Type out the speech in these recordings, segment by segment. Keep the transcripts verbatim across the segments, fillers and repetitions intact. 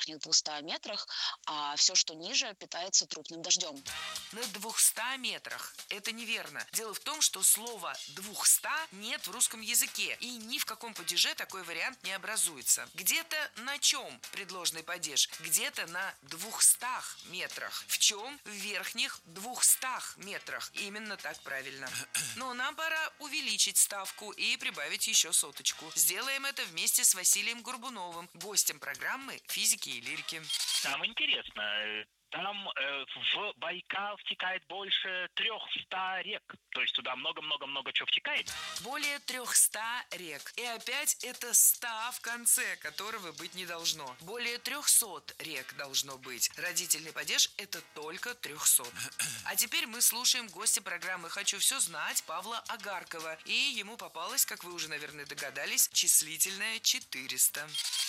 верхних двухстах метрах, а все, что ниже, питается трупным дождем. На двухстах метрах. Это неверно. Дело в том, что слова «двухста» нет в русском языке, и ни в каком падеже такой вариант не образуется. Где-то на чем предложный падеж? Где-то на двухстах метрах. В чем? В верхних двухстах метрах. Именно так правильно. Но нам пора увеличить ставку и прибавить еще соточку. Сделаем это вместе с Василием Горбуновым, гостем программы «Физики и лирики». Там интересно. Там э, в Байкал втекает больше трехста рек. То есть туда много-много-много чего втекает. Более трехста рек. И опять это ста в конце, которого быть не должно. Более трехсот рек должно быть. Родительный падеж – это только трехсот. А теперь мы слушаем гостя программы «Хочу все знать» Павла Агаркова. И ему попалось, как вы уже, наверное, догадались, числительное четыреста.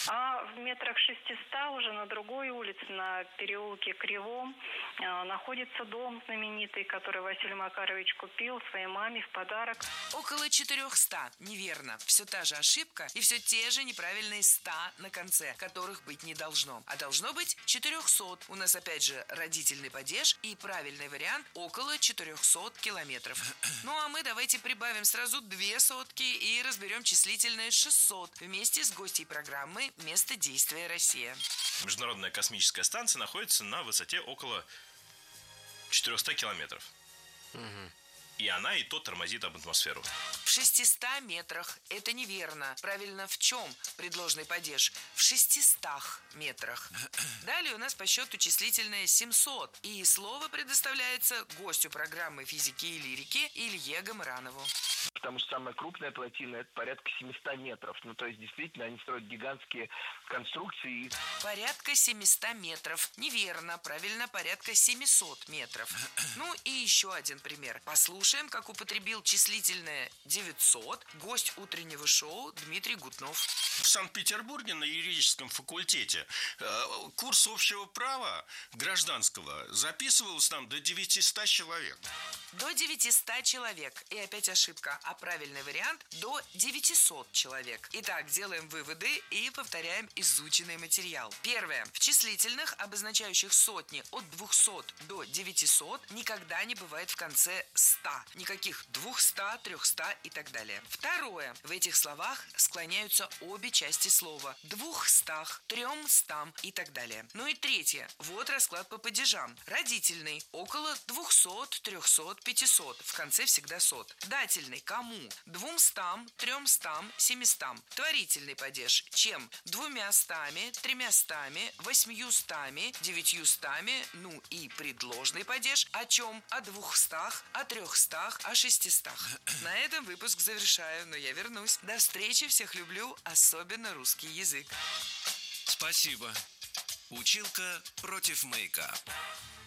А в метрах шестиста уже на другой улице, на переулке Кривом, э, находится дом знаменитый, который Василий Макарович купил своей маме в подарок. Около четырехсот. Неверно. Все та же ошибка и все те же неправильные ста на конце, которых быть не должно. А должно быть четырехсот. У нас опять же родительный падеж и правильный вариант около четырехсот километров. Ну а мы давайте прибавим сразу две сотки и разберем числительное шестьсот вместе с гостьей программы «Место действия Россия». Международная космическая станция находится на высоте около четырехсот километров. Угу. И она и то тормозит об атмосферу. В шестистах метрах. Это неверно. Правильно в чем предложный падеж? В шестистах метрах. Далее у нас по счету числительное семьсот. И слово предоставляется гостю программы «Физики и лирики» Илье Гамранову. Потому что самая крупная плотина – это порядка семисот метров. Ну, то есть, действительно, они строят гигантские конструкции. Порядка семисот метров. Неверно. Правильно, порядка семисот метров. Ну и еще один пример. Послушаем, как употребил числительное девятьсот гость утреннего шоу Дмитрий Гутнов. В Санкт-Петербурге на юридическом факультете э, курс общего права гражданского записывалось там до девятисот человек. До девятисот человек. И опять ошибка. А правильный вариант – до девятисот человек. Итак, делаем выводы и повторяем изученный материал. Первое. В числительных, обозначающих сотни от двухсот до девятисот, никогда не бывает в конце ста. Никаких двухсот, трехсот и так далее. Второе. В этих словах склоняются обе части слова. Двухстах, тремстам и так далее. Ну и третье. Вот расклад по падежам. Родительный – около двухсот, трехсот, пятисот. В конце всегда сот. Дательный – кому? Двумстам, тремстам, семистам. Творительный падеж – чем? Двумястами, тремястами, восьмиюстами, девятьюстами. Ну и предложный падеж – о чем? О двухстах, о трехстах, о шестистах. На этом выпуск завершаю, но я вернусь. До встречи, всех люблю, особенно русский язык. Спасибо. Училка против маяка.